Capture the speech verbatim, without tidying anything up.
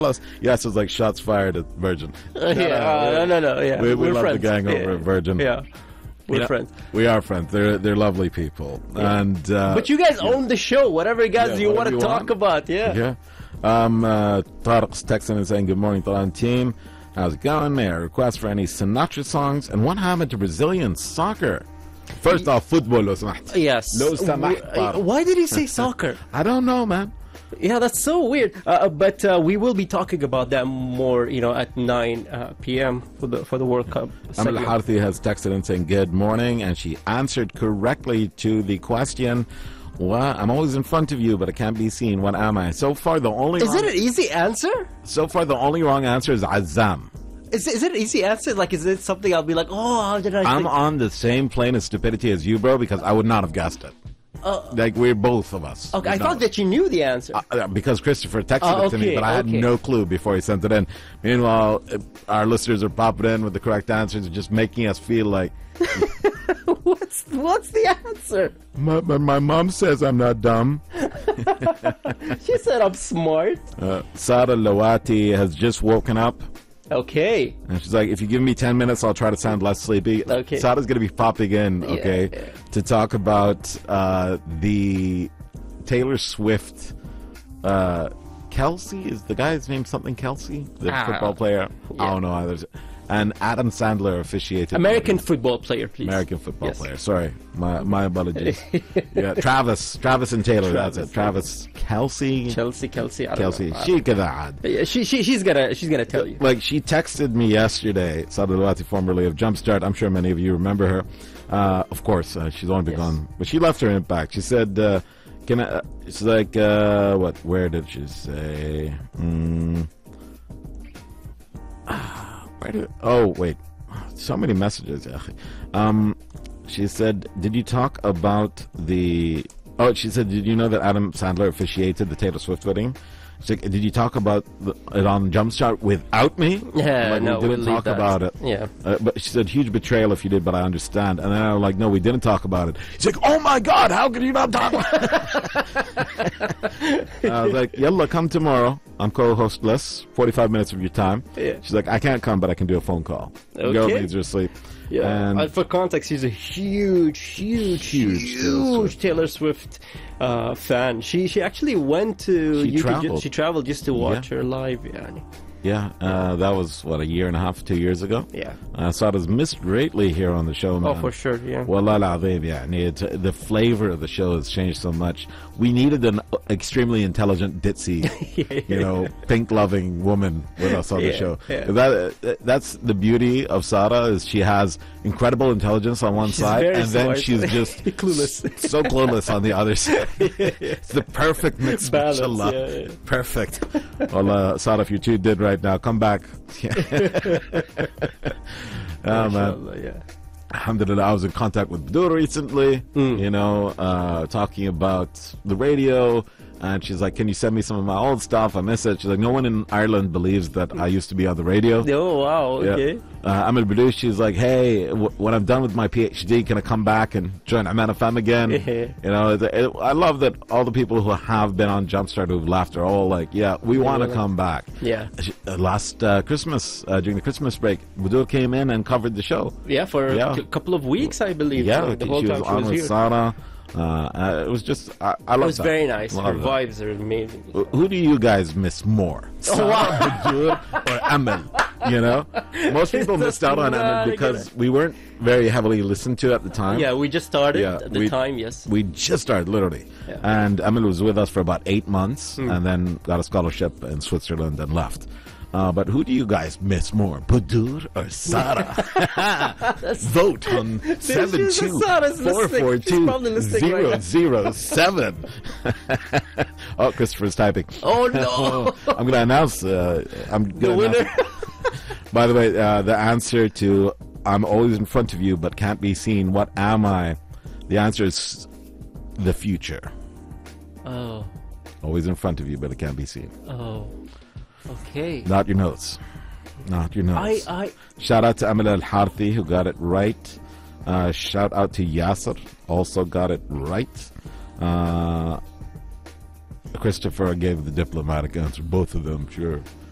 Yes, it's like shots fired at Virgin. Uh, yeah, uh, no, no, no, yeah. We, we We're love friends. the gang yeah. over at Virgin. Yeah, we're You know, friends. We are friends. They're they're lovely people. Yeah. And uh, But you guys yeah. own the show. Whatever you guys Yeah, you want whatever to you talk want. about, yeah. Yeah. Um, uh, Tariq's texting and saying, good morning, Taran team. How's it going? May I request for any Sinatra songs? And what happened to Brazilian soccer? First off, football, lo سمحت. Yes. Lo سمحت. W- Why did he say soccer? I don't know, man. Yeah, that's so weird. Uh, but uh, we will be talking about that more, you know, at nine uh, p.m. for the for the World Cup. Amal segment. Harthi has texted in saying, good morning, and she answered correctly to the question, well, I'm always in front of you, but I can't be seen. What am I? So far, the only Is wrong, it an easy answer? so far the only wrong answer is Azam. Is, is it an easy answer? Like, is it something I'll be like, oh, how did I I'm think? on the same plane of stupidity as you, bro, because I would not have guessed it. Uh, Like, we're both of us. okay, I Would thought not- that you knew the answer. Uh, because Christopher texted Oh, it to me, okay, but I had okay. no clue before he sent it in. Meanwhile, uh, our listeners are popping in with the correct answers and just making us feel like, what's what's the answer? my, my, my mom says I'm not dumb. She said I'm smart. Uh, Sada Lawati has just woken up. Okay. And she's like, if you give me ten minutes, I'll try to sound less sleepy. Okay. Sada's going to be popping in, okay, yeah. to talk about uh, the Taylor Swift. Uh, Kelsey? Is the guy's name something Kelsey? The Ah, football player? yeah. I don't know either. And Adam Sandler officiated. American football player, please. American football Yes. player. Sorry. My my apologies. Yeah, Travis. Travis and Taylor. Travis, that's it. Travis Kelsey. Chelsea, Kelsey, I don't Kelsey. know. She كذا عاد. Yeah, she, she, she's gonna, she's gonna tell you. Like, she texted me yesterday, Sadalawati, formerly of Jumpstart. I'm sure many of you remember her. Uh, of course, uh, she's only been Yes. gone, but she left her impact. She said, uh, "Can I?" Uh, she's like, uh, "What? Where did she say?" Mm, where did? Oh, wait. So many messages. Um, she said, "Did you talk about the?" Oh, she said, "Did you know that Adam Sandler officiated the Taylor Swift wedding?" She's like, "Did you talk about the, it on Jumpstart without me?" Yeah, I'm like, no, we we'll didn't leave talk that. about it. Yeah. Uh, but she said, huge betrayal if you did, but I understand. And then I was like, no, we didn't talk about it. She's like, oh my God, how could you not talk about it? I was like, yalla, come tomorrow. I'm co-hostless, forty-five minutes of your time. Yeah. She's like, I can't come, but I can do a phone call. The girl Okay. needs her sleep. Yeah. And Uh, for context, she's a huge, huge, Huge huge, Taylor Swift. Taylor Swift uh, fan. She she actually went to She U K ju- traveled. she traveled just to watch Yeah. her live. Yeah. yeah, uh, that was, what, a year and a half, two years ago? Yeah. Uh, so I was missed greatly here on the show, man. Oh, for sure. Yeah. Wallah al-azim, يعني, it's, uh, the flavor of the show has changed so much. We needed an extremely intelligent, ditzy, you know, pink-loving woman with us on the Yeah, show. yeah. That uh, that's the beauty of Sara, is she has incredible intelligence on one She's side, very and then smart. she's just Clueless. so clueless on the other side. It's the perfect mix, Balance, mashallah. yeah, yeah. Perfect. Well, uh, Sara, if you're too did right now, come back. Oh, man. Mashallah, yeah. Alhamdulillah, I was in contact with Badur recently, you know, uh, talking about the radio, and she's like, can you send me some of my old stuff? I miss it. She's like, no one in Ireland believes that I used to be on the radio. Oh wow. Yeah. Okay. Uh, Amal Badush, she's like, hey, w- when I'm done with my PhD, can I come back and join Aman F M again? You know, it, it, I love that all the people who have been on Jumpstart who've left are all like, yeah, we want to wanna- come back. Yeah. She- uh, last uh, Christmas, uh, during the Christmas break, Badur came in and covered the show. Yeah, for Yeah. a c- couple of weeks, I believe. Yeah, like, the whole she was time she on was with here. Sarah. Uh, uh, it was just, I, I It love was that. very nice. Her Love that. vibes are amazing. Wh- Who do you guys miss more? Oh, wow. Badur or Amal? You know? Most people It's missed out on just Amal not because gonna- we weren't very heavily listened to at the time. Yeah, we just started Yeah, at the we- time. Yes. We just started, literally. Yeah. And Amal was with us for about eight months Hmm. and then got a scholarship in Switzerland and left. Uh, but who do you guys miss more, Badur or Sara? Vote on seven she's a two Sarah's four listening. four She's two probably listening zero right now. zero seven. Oh, Christopher's typing. Oh no! I'm going to announce. Uh, I'm The gonna winner. announce- By the way, uh, the answer to "I'm always in front of you but can't be seen. What am I?" The answer is the future. Oh, Always in front of you, but it can't be seen. oh. Okay. Not your notes. Not your I, notes. I, Shout out to Amal Al Harthi, who got it right. Uh, shout out to Yasser, also got it right. Uh, Christopher gave the diplomatic answer. Both of them, sure.